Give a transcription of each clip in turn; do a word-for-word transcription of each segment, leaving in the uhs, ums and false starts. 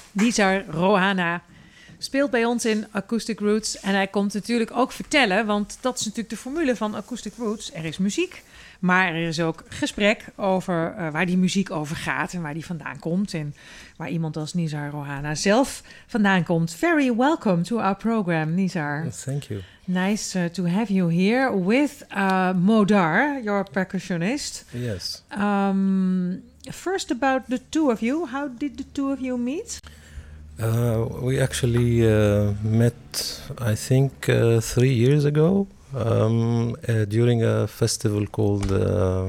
Nizar Rohana speelt bij ons in Acoustic Roots. En hij komt natuurlijk ook vertellen, want dat is natuurlijk de formule van Acoustic Roots. Er is muziek, maar er is ook gesprek over uh, waar die muziek over gaat en waar die vandaan komt. En waar iemand als Nizar Rohana zelf vandaan komt. Very welcome to our program, Nizar. Thank you. Nice uh, to have you here with uh, Modar, your percussionist. Yes. Um, first about the two of you. How did the two of you meet? Uh, we actually uh, met, I think, uh, three years ago um, uh, during a festival called uh,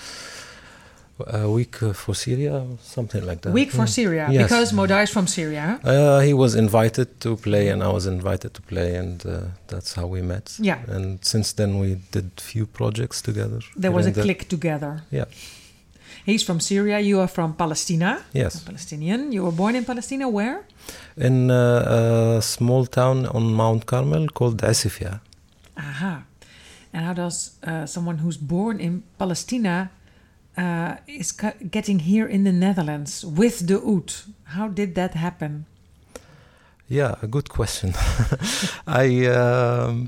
A Week for Syria, or something like that. Week for Syria, yes. Because Modar is from Syria. Uh, he was invited to play, and I was invited to play, and uh, that's how we met. Yeah. And since then, we did few projects together. There was a the, click together. Yeah. He's from Syria. You are from Palestine. Yes. A Palestinian. You were born in Palestine. Where? In uh, a small town on Mount Carmel called Asifia. Aha. And how does uh, someone who's born in Palestine uh, is ca- getting here in the Netherlands with the oud? How did that happen? Yeah, a good question. I, um,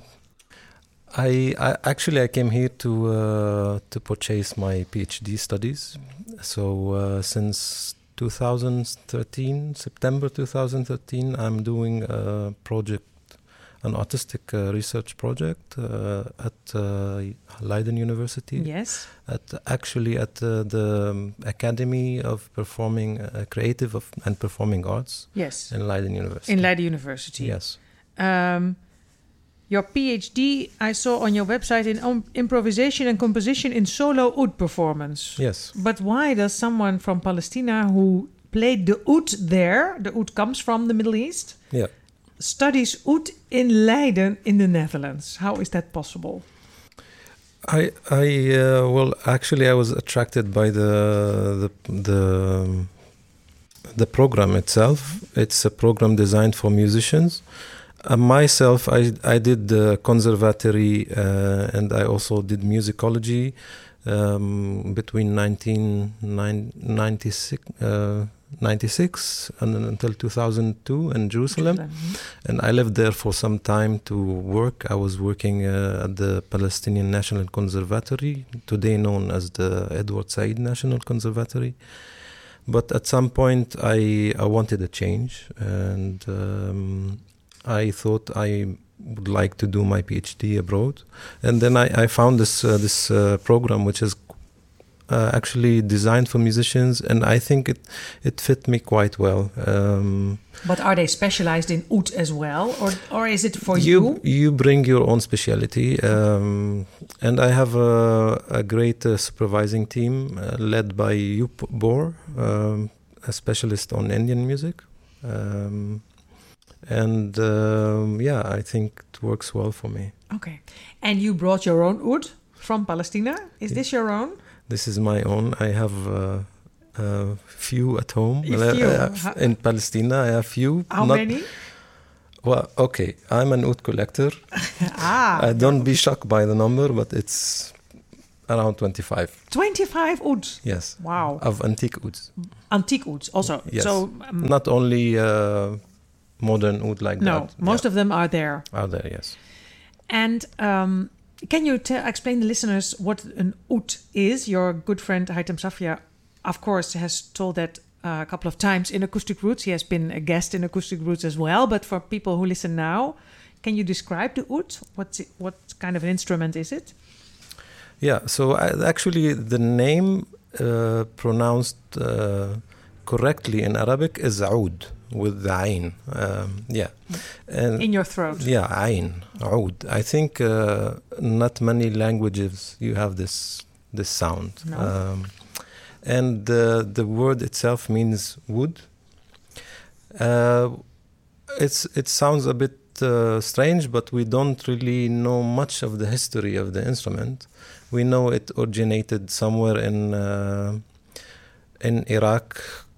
I, I actually I came here to uh, to purchase my PhD studies. So uh, since two thousand thirteen, September two thousand thirteen, I'm doing a project, an artistic uh, research project uh, at uh, Leiden University. Yes. At actually at uh, the um, Academy of Performing, uh, Creative of, and Performing Arts. Yes. In Leiden University. In Leiden University. Yes. Um, your PhD I saw on your website in um, improvisation and composition in solo oud performance. Yes. But why does someone from Palestine who played the oud there, the oud comes from the Middle East, Yeah. studies oud in Leiden in the Netherlands? How is that possible? I I uh, well actually I was attracted by the the the, um, the program itself. It's a program designed for musicians. Uh, myself, I I did the conservatory uh, and I also did musicology um, between nineteen ninety-six, uh, ninety-six and until two thousand two in Jerusalem. Mm-hmm. And I lived there for some time to work. I was working uh, at the Palestinian National Conservatory, today known as the Edward Said National Conservatory. But at some point, I, I wanted a change, and um, I thought I would like to do my PhD abroad. And then I, I found this uh, this uh, program, which is uh, actually designed for musicians, and I think it it fit me quite well. Um, But are they specialized in oud as well, or or is it for you? you? You bring your own speciality, um, and I have a, a great uh, supervising team uh, led by Yup Bor, um, a specialist on Indian music. Um, And um, yeah, I think it works well for me. Okay. And you brought your own oud from Palestine. Is this your own? This is my own. I have uh, a few at home. A few? Uh, in Palestine, I have few. How Not, many? Well, okay. I'm an oud collector. ah. Uh, don't be shocked by the number, but it's around twenty-five. twenty-five ouds? Yes. Wow. Of antique ouds. Antique ouds also. Yes. So, um, Not only uh, modern oud like no, that. most yeah. of them are there. Are there, yes. And um, can you te- explain the listeners what an oud is? Your good friend Haitham Safia, of course, has told that uh, a couple of times in Acoustic Roots. He has been a guest in Acoustic Roots as well. But for people who listen now, can you describe the oud? What's it, what kind of an instrument is it? Yeah, so uh, actually the name uh, pronounced uh, correctly in Arabic is oud with the ayn. Um, yeah. And in your throat. Yeah, ayn, oud. I think uh, not many languages you have this this sound. No. Um, and uh, the word itself means wood. Uh, it's it sounds a bit uh, strange, but we don't really know much of the history of the instrument. We know it originated somewhere in uh, in Iraq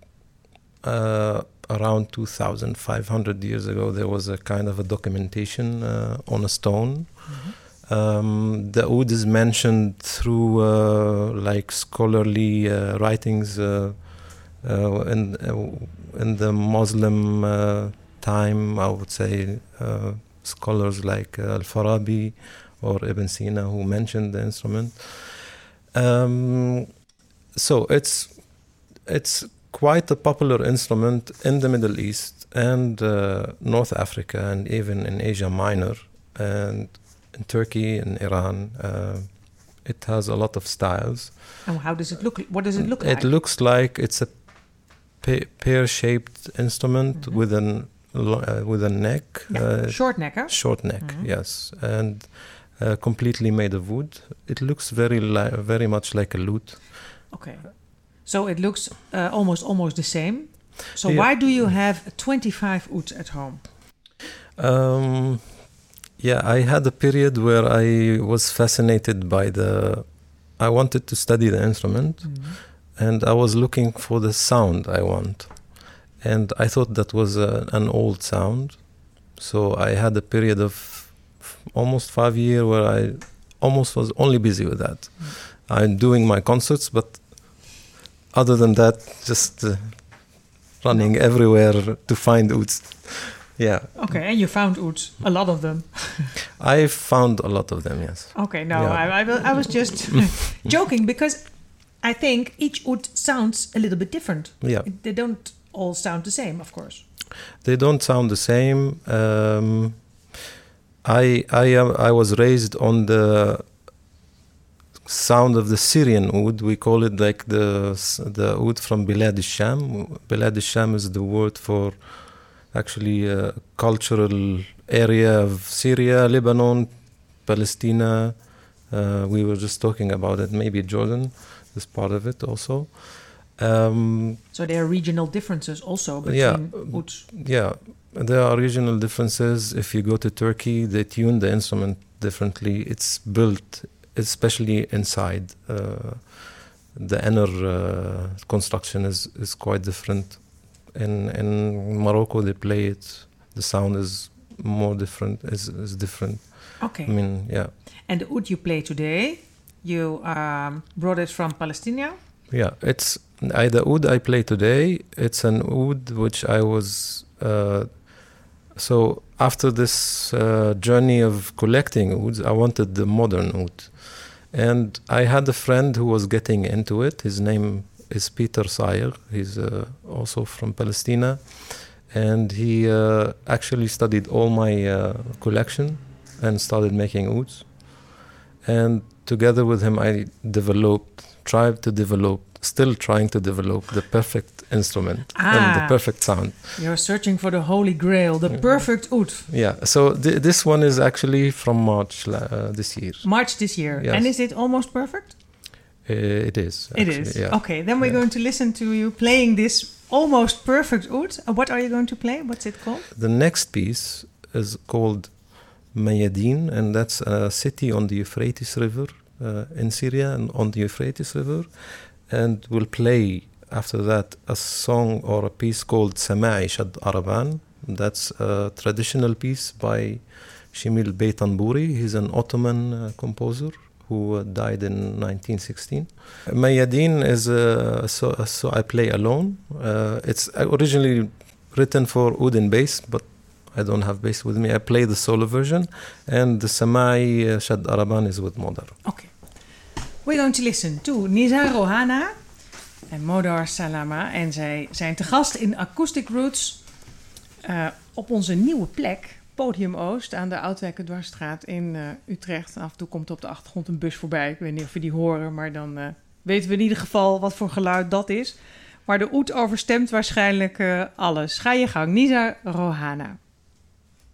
uh, around two thousand five hundred years ago. There was a kind of a documentation uh, on a stone. Mm-hmm. Um, the oud is mentioned through uh, like scholarly uh, writings uh, Uh, in, uh, in the Muslim uh, time, I would say uh, scholars like uh, Al-Farabi or Ibn Sina who mentioned the instrument. Um, so it's it's quite a popular instrument in the Middle East and uh, North Africa and even in Asia Minor and in Turkey and Iran. Uh, it has a lot of styles. And how does it look? What does it look it like? It looks like it's a pa- pear-shaped instrument mm-hmm. with an uh, with a neck. Yeah. Uh, short neck, huh? Short neck, mm-hmm. yes, and uh, completely made of wood. It looks very li- very much like a lute. Okay, so it looks uh, almost almost the same. So yeah. why do you have twenty-five ouds at home? Um, yeah, I had a period where I was fascinated by the. I wanted to study the instrument, mm-hmm. and I was looking for the sound I want. And I thought that was a, an old sound. So I had a period of f- almost five years where I almost was only busy with that. Mm-hmm. I'm doing my concerts, but other than that, just uh, running no. everywhere to find ouds. Yeah. Okay, and you found ouds, a lot of them. I found a lot of them, yes. Okay, no, yeah. I, I, I was just joking because I think each oud sounds a little bit different. Yeah. They don't all sound the same, of course. They don't sound the same. Um, I I am I was raised on the sound of the Syrian oud. We call it like the the oud from Bilad al-Sham. Bilad al-Sham is the word for actually a cultural area of Syria, Lebanon, Palestine. Uh, we were just talking about it. Maybe Jordan is part of it also. Um, so there are regional differences also between yeah, ouds. Yeah, there are regional differences. If you go to Turkey, they tune the instrument differently. It's built, especially inside. Uh, the inner uh, construction is, is quite different. In in Morocco, they play it. The sound is more different. Is is different. Okay. I mean, yeah. And the oud you play today, you um, brought it from Palestine. Yeah, it's I, the oud I play today. It's an oud which I was. Uh, so after this uh, journey of collecting ouds, I wanted the modern oud, and I had a friend who was getting into it. His name is Peter Sayer. He's uh, also from Palestine, and he uh, actually studied all my uh, collection and started making ouds. And together with him, I developed, tried to develop, still trying to develop the perfect instrument ah, and the perfect sound. You're searching for the holy grail, the perfect oud. Yeah, so th- this one is actually from March uh, this year. March this year. Yes. And is it almost perfect? Uh, it is. Actually, it is. Yeah. Okay, then we're yeah. going to listen to you playing this almost perfect oud. Uh, what are you going to play? What's it called? The next piece is called Mayadin, and that's a city on the Euphrates River uh, in Syria and on the Euphrates River. And we'll play after that a song or a piece called Sama'i Shad Araban. That's a traditional piece by Shimil Beytanburi. He's an Ottoman uh, composer who uh, died in nineteen sixteen. Mayadin is a so, so I play alone. Uh, it's originally written for oud and bass, but I don't have bass with me. I play the solo version, and the Sama'i Shad Araban is with Modar. Okay. We're going to listen to Nizar Rohana en Modar Salama. En zij zijn te gast in Acoustic Roots uh, op onze nieuwe plek, Podium Oost, aan de Oudwijkerdwarsstraat in uh, Utrecht. Af en toe komt op de achtergrond een bus voorbij. Ik weet niet of we die horen, maar dan uh, weten we in ieder geval wat voor geluid dat is. Maar de oud overstemt waarschijnlijk uh, alles. Ga je gang, Nizar Rohana.